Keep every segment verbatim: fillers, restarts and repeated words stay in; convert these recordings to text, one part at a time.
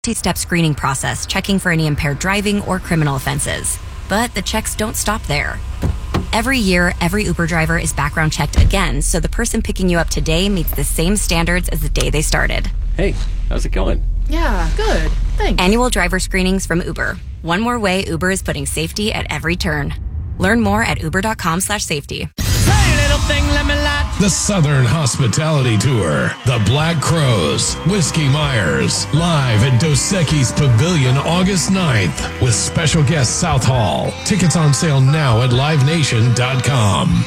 multi-step screening process checking for any impaired driving or criminal offenses. But the checks don't stop there. Every year, every Uber driver is background checked again, so the person picking you up today meets the same standards as the day they started. Hey, how's it going? Yeah, good. Thanks. Annual driver screenings from Uber. One more way Uber is putting safety at every turn. Learn more at uber.com slash safety. The Southern Hospitality Tour, the Black Crows, Whiskey Myers, live at Dos Equis Pavilion August ninth with special guest South Hall. Tickets on sale now at live nation dot com.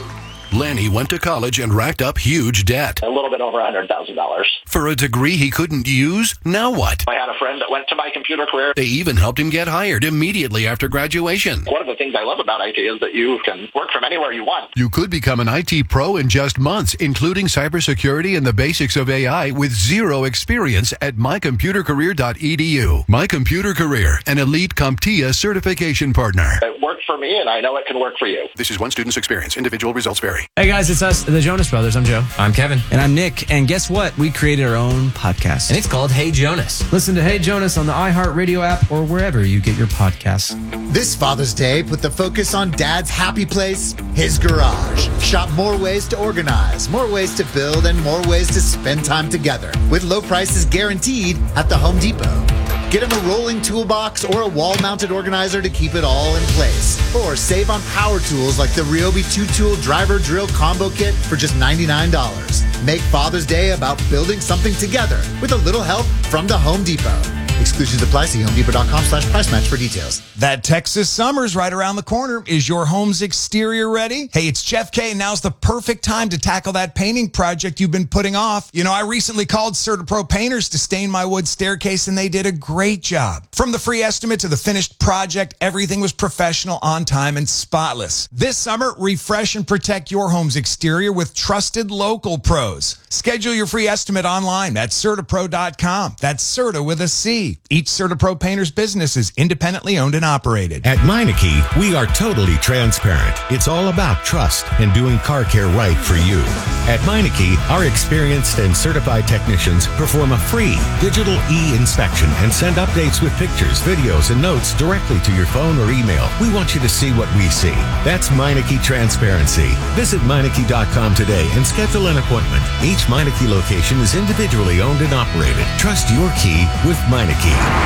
Lanny went to college and racked up huge debt. A little bit over one hundred thousand dollars. For a degree he couldn't use? Now what? I had a friend that went to My Computer Career. They even helped him get hired immediately after graduation. One of the things I love about I T is that you can work from anywhere you want. You could become an I T pro in just months, including cybersecurity and the basics of A I with zero experience at my computer career dot e d u. My Computer Career, an elite CompTIA certification partner. It worked for me, and I know it can work for you. This is one student's experience. Individual results vary. Hey guys, it's us, the Jonas Brothers. I'm Joe. I'm Kevin. And I'm Nick. And guess what? We created our own podcast. And it's called Hey Jonas. Listen to Hey Jonas on the iHeartRadio app or wherever you get your podcasts. This Father's Day, put the focus on Dad's happy place, his garage. Shop more ways to organize, more ways to build, and more ways to spend time together. With low prices guaranteed at the Home Depot. Get him a rolling toolbox or a wall-mounted organizer to keep it all in place. Or save on power tools like the Ryobi two-tool driver drill combo kit for just ninety-nine dollars. Make Father's Day about building something together with a little help from the Home Depot. Exclusions apply. See home depot dot com slash price match for details. That Texas summer's right around the corner. Is your home's exterior ready? Hey, it's Jeff K. Now's the perfect time to tackle that painting project you've been putting off. You know, I recently called CertaPro Painters to stain my wood staircase, and they did a great job. From the free estimate to the finished project, everything was professional, on time, and spotless. This summer, refresh and protect your home's exterior with trusted local pros. Schedule your free estimate online at Certa Pro dot com. That's Certa with a C. Each CertaPro Painters business is independently owned and operated. At Meineke, we are totally transparent. It's all about trust and doing car care right for you. At Meineke, our experienced and certified technicians perform a free digital e-inspection and send updates with pictures, videos, and notes directly to your phone or email. We want you to see what we see. That's Meineke Transparency. Visit Meineke dot com today and schedule an appointment. Each Meineke location is individually owned and operated. Trust your key with Meineke.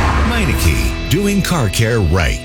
Meineke, doing car care right.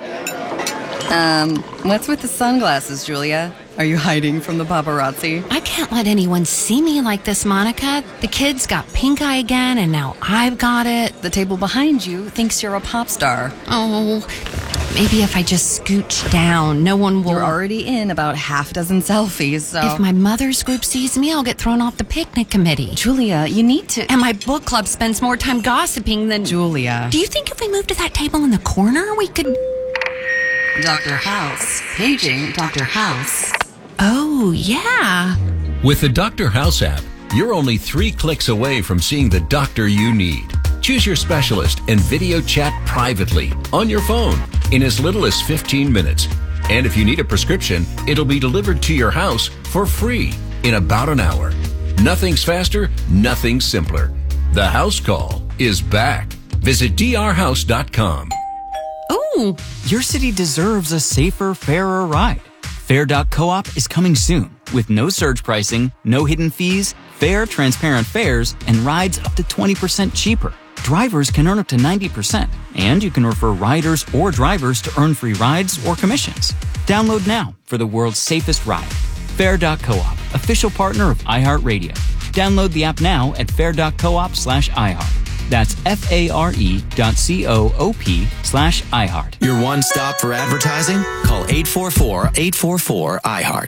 Um, what's with the sunglasses, Julia? Are you hiding from the paparazzi? I can't let anyone see me like this, Monica. The kid's got pink eye again, and now I've got it. The table behind you thinks you're a pop star. Oh, maybe if I just scooch down, no one will... You're already in about half a dozen selfies, so... If my mother's group sees me, I'll get thrown off the picnic committee. Julia, you need to... And my book club spends more time gossiping than... Julia. Do you think if we moved to that table in the corner, we could... Doctor House. Paging Doctor House. Oh, yeah. With the Doctor House app, you're only three clicks away from seeing the doctor you need. Choose your specialist and video chat privately on your phone in as little as fifteen minutes. And if you need a prescription, it'll be delivered to your house for free in about an hour. Nothing's faster, nothing's simpler. The house call is back. Visit d r house dot com. Ooh. Your city deserves a safer, fairer ride. Fair dot coop is coming soon with no surge pricing, no hidden fees, fair, transparent fares, and rides up to twenty percent cheaper. Drivers can earn up to ninety percent, and you can refer riders or drivers to earn free rides or commissions. Download now for the world's safest ride. Fair dot coop, official partner of iHeartRadio. Download the app now at fair dot coop slash iHeart. That's F-A-R-E dot C-O-O-P slash iHeart. Your one stop for advertising? Call eight four four, eight four four, iHeart.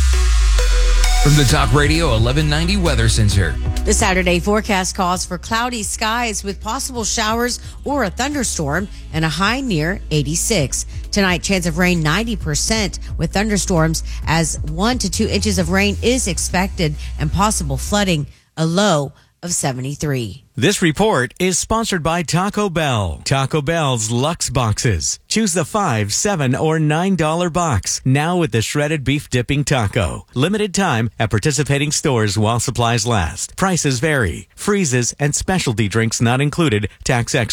From the Talk Radio eleven ninety Weather Center. The Saturday forecast calls for cloudy skies with possible showers or a thunderstorm and a high near eighty-six. Tonight, chance of rain ninety percent with thunderstorms as one to two inches of rain is expected and possible flooding, a low of seventy-three. This report is sponsored by Taco Bell. Taco Bell's Lux Boxes. Choose the five, seven, or nine dollar box. Now with the shredded beef dipping taco. Limited time at participating stores while supplies last. Prices vary. Freezes and specialty drinks not included. Tax extra.